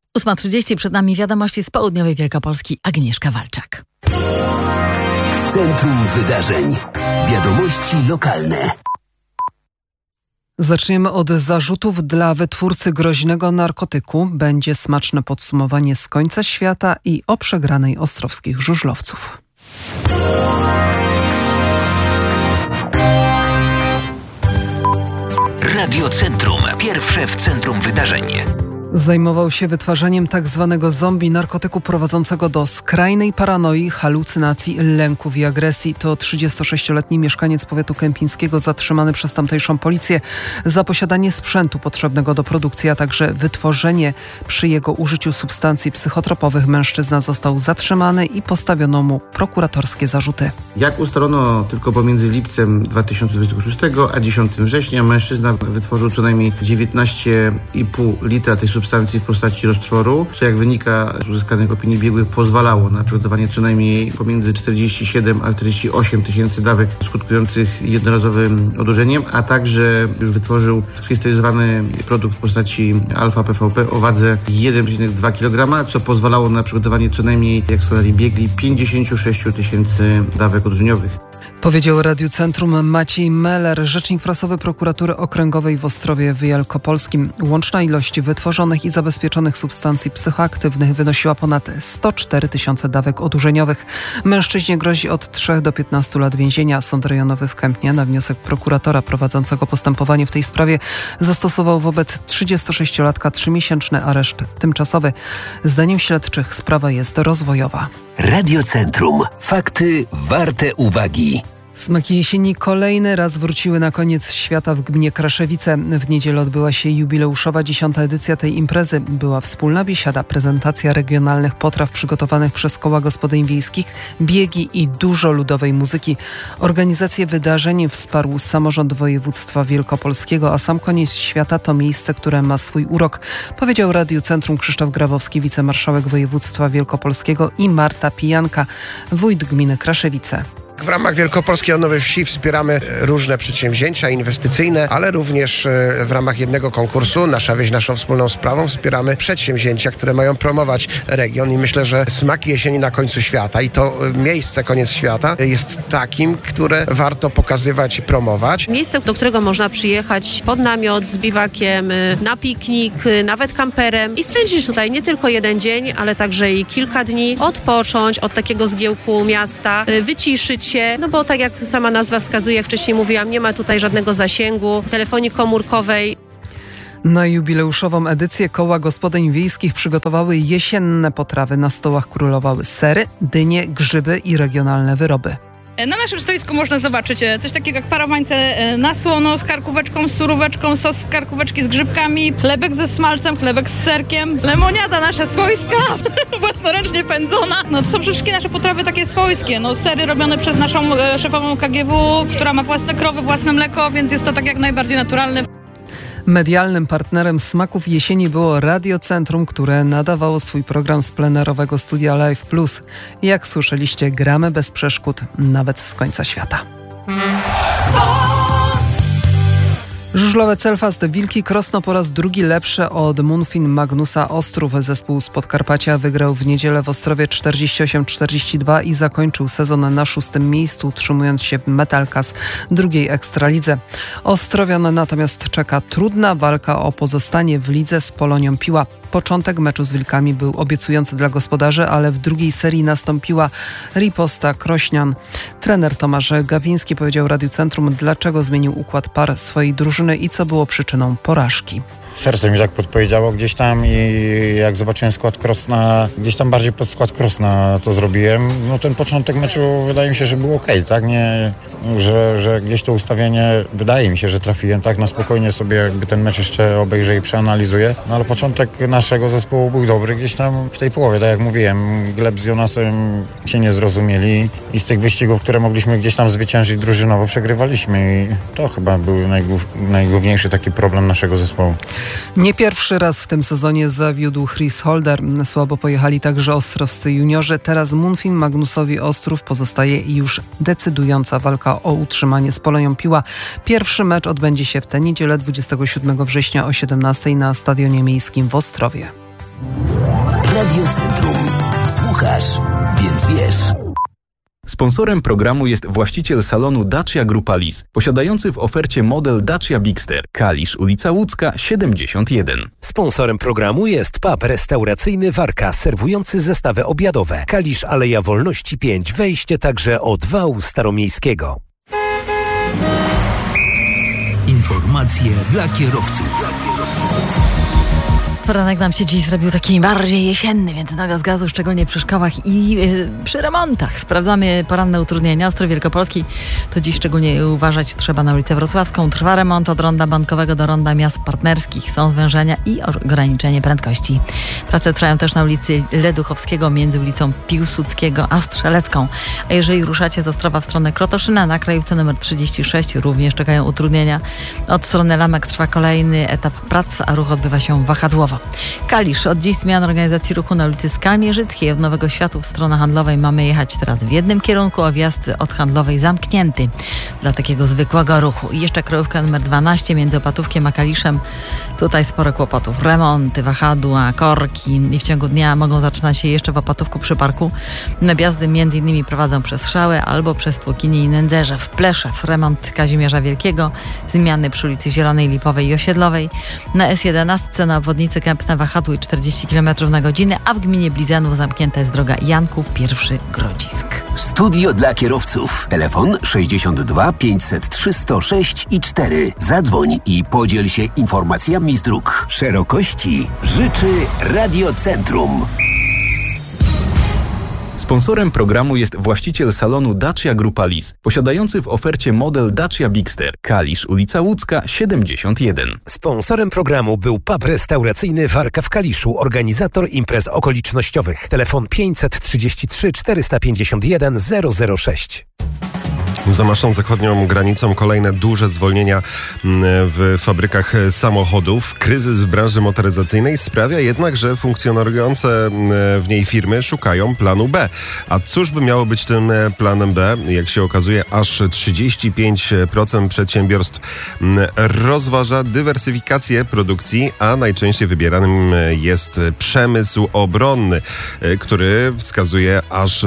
8:30 przed nami wiadomości z południowej Wielkopolski. Agnieszka Walczak. Centrum Wydarzeń. Wiadomości lokalne. Zaczniemy od zarzutów dla wytwórcy groźnego narkotyku. Będzie smaczne podsumowanie z końca świata i o przegranej ostrowskich żużlowców. Radio Centrum. Pierwsze w centrum wydarzeń. Zajmował się wytwarzaniem tzw. zombie narkotyku prowadzącego do skrajnej paranoi, halucynacji, lęków i agresji. To 36-letni mieszkaniec powiatu kępińskiego zatrzymany przez tamtejszą policję za posiadanie sprzętu potrzebnego do produkcji, a także wytworzenie przy jego użyciu substancji psychotropowych. Mężczyzna został zatrzymany i postawiono mu prokuratorskie zarzuty. Jak ustalono, tylko pomiędzy lipcem 2026 a 10 września mężczyzna wytworzył co najmniej 19,5 litra tej substancji w postaci roztworu, co jak wynika z uzyskanych opinii biegłych pozwalało na przygotowanie co najmniej pomiędzy 47 a 48 tysięcy dawek skutkujących jednorazowym odurzeniem, a także już wytworzył skrystalizowany produkt w postaci alfa-PVP o wadze 1,2 kg, co pozwalało na przygotowanie co najmniej, jak wskazali biegli, 56 tysięcy dawek odurzeniowych. Powiedział Radiu Centrum Maciej Meller, rzecznik prasowy Prokuratury Okręgowej w Ostrowie Wielkopolskim. Łączna ilość wytworzonych i zabezpieczonych substancji psychoaktywnych wynosiła ponad 104 tysiące dawek odurzeniowych. Mężczyźnie grozi od 3 do 15 lat więzienia. Sąd rejonowy w Kępnie na wniosek prokuratora prowadzącego postępowanie w tej sprawie zastosował wobec 36-latka 3-miesięczny areszt tymczasowy. Zdaniem śledczych sprawa jest rozwojowa. Radio Centrum. Fakty warte uwagi. Smaki jesieni kolejny raz wróciły na koniec świata w gminie Kraszewice. W niedzielę odbyła się jubileuszowa 10. edycja tej imprezy. Była wspólna biesiada, prezentacja regionalnych potraw przygotowanych przez koła gospodyń wiejskich, biegi i dużo ludowej muzyki. Organizację wydarzeń wsparł samorząd województwa wielkopolskiego, a sam koniec świata to miejsce, które ma swój urok, powiedział Radiu Centrum Krzysztof Grabowski, wicemarszałek województwa wielkopolskiego, i Marta Pijanka, wójt gminy Kraszewice. W ramach Wielkopolskiej Odnowy Wsi wspieramy różne przedsięwzięcia inwestycyjne, ale również w ramach jednego konkursu Nasza Wieś Naszą Wspólną Sprawą wspieramy przedsięwzięcia, które mają promować region, i myślę, że smaki jesieni na końcu świata i to miejsce koniec świata jest takim, które warto pokazywać i promować. Miejsce, do którego można przyjechać pod namiot z biwakiem, na piknik, nawet kamperem i spędzić tutaj nie tylko jeden dzień, ale także i kilka dni, odpocząć od takiego zgiełku miasta, wyciszyć się, no bo tak jak sama nazwa wskazuje, jak wcześniej mówiłam, nie ma tutaj żadnego zasięgu, telefonii komórkowej. Na jubileuszową edycję koła gospodyń wiejskich przygotowały jesienne potrawy. Na stołach królowały sery, dynie, grzyby i regionalne wyroby. Na naszym stoisku można zobaczyć coś takiego jak parowańce na słono z karkóweczką, z suróweczką, sos z karkóweczki z grzybkami, chlebek ze smalcem, chlebek z serkiem, lemoniada nasza swojska, własnoręcznie pędzona. No to są wszystkie nasze potrawy takie swojskie. No, sery robione przez naszą szefową KGW, która ma własne krowy, własne mleko, więc jest to tak jak najbardziej naturalne. Medialnym partnerem Smaków Jesieni było Radio Centrum, które nadawało swój program z plenerowego studia Live Plus. Jak słyszeliście, gramy bez przeszkód, nawet z końca świata. Żużlowe Celfast Wilki Krosno po raz drugi lepsze od Munfin Magnusa Ostrów. Zespół z Podkarpacia wygrał w niedzielę w Ostrowie 48-42 i zakończył sezon na 6. miejscu, utrzymując się w Metalkas drugiej Ekstralidze. Ostrowian natomiast czeka trudna walka o pozostanie w lidze z Polonią Piła. Początek meczu z Wilkami był obiecujący dla gospodarzy, ale w drugiej serii nastąpiła riposta Krośnian. Trener Tomasz Gawiński powiedział Radiu Centrum, dlaczego zmienił układ par swojej drużyny i co było przyczyną porażki. Serce mi tak podpowiedziało gdzieś tam i jak zobaczyłem skład Krosna, gdzieś tam bardziej pod skład Krosna to zrobiłem. No ten początek meczu wydaje mi się, że był okej, tak? Nie, że gdzieś to ustawienie, wydaje mi się, że trafiłem, tak? Na spokojnie sobie jakby ten mecz jeszcze obejrzę i przeanalizuję. No ale początek naszego zespołu był dobry gdzieś tam w tej połowie, tak jak mówiłem. Gleb z Jonasem się nie zrozumieli i z tych wyścigów, które mogliśmy gdzieś tam zwyciężyć drużynowo, przegrywaliśmy i to chyba był najgłówniejszy taki problem naszego zespołu. Nie pierwszy raz w tym sezonie zawiódł Chris Holder. Słabo pojechali także ostrowscy juniorzy. Teraz Munfin Magnusowi Ostrów pozostaje już decydująca walka o utrzymanie z Polonią Piła. Pierwszy mecz odbędzie się w tę niedzielę 27 września o 17 na Stadionie Miejskim w Ostrowie. Radiocentrum. Słuchasz, więc wiesz. Sponsorem programu jest właściciel salonu Dacia Grupa Lis, posiadający w ofercie model Dacia Bigster, Kalisz, ulica Łódzka, 71. Sponsorem programu jest pub restauracyjny Warka, serwujący zestawy obiadowe. Kalisz, Aleja Wolności 5, wejście także od wału staromiejskiego. Informacje dla kierowców. Poranek nam się dziś zrobił taki bardziej jesienny, więc noga z gazu, szczególnie przy szkołach i przy remontach. Sprawdzamy poranne utrudnienia. Ostróg Wielkopolski to dziś szczególnie uważać trzeba na ulicę Wrocławską. Trwa remont od ronda Bankowego do ronda miast partnerskich. Są zwężenia i ograniczenie prędkości. Prace trwają też na ulicy Leduchowskiego między ulicą Piłsudskiego a Strzelecką. A jeżeli ruszacie z Ostrowa w stronę Krotoszyna, na krajówce nr 36 również czekają utrudnienia. Od strony Lamek trwa kolejny etap prac, a ruch odbywa się wahadłowo. Kalisz. Od dziś zmiana organizacji ruchu na ulicy Skalmierzyckiej. Od Nowego Światu w stronę Handlowej mamy jechać teraz w jednym kierunku, a wjazd od Handlowej zamknięty dla takiego zwykłego ruchu. I jeszcze krajówka nr 12 między Opatówkiem a Kaliszem. Tutaj sporo kłopotów. Remonty, wahadła, korki i w ciągu dnia mogą zaczynać się jeszcze w Opatówku przy parku. Wjazdy m.in. prowadzą przez Szałę albo przez Płokinie i Nędzerzew. Pleszew, remont Kazimierza Wielkiego, zmiany przy ulicy Zielonej, Lipowej i Osiedlowej. Na S11 na obwodnicy Kępna wahadło i 40 km na godzinę, a w gminie Blizanów zamknięta jest droga Janków I Grodzisk. Studio dla kierowców. Telefon 62 503 106 i 4. Zadzwoń i podziel się informacjami z dróg. Szerokości życzy Radiocentrum. Sponsorem programu jest właściciel salonu Dacia Grupa Lis, posiadający w ofercie model Dacia Bigster, Kalisz, ulica Łódzka, 71. Sponsorem programu był pub restauracyjny Warka w Kaliszu, organizator imprez okolicznościowych. Telefon 533 451 006. Za naszą zachodnią granicą kolejne duże zwolnienia w fabrykach samochodów. Kryzys w branży motoryzacyjnej sprawia jednak, że funkcjonujące w niej firmy szukają planu B. A cóż by miało być tym planem B? Jak się okazuje, aż 35% przedsiębiorstw rozważa dywersyfikację produkcji, a najczęściej wybieranym jest przemysł obronny, który wskazuje aż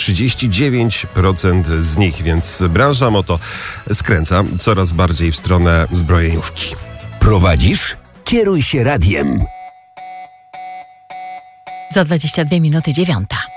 39% z nich, więc branża moto skręca coraz bardziej w stronę zbrojeniówki. Prowadzisz? Kieruj się radiem. Za 22 minuty 9.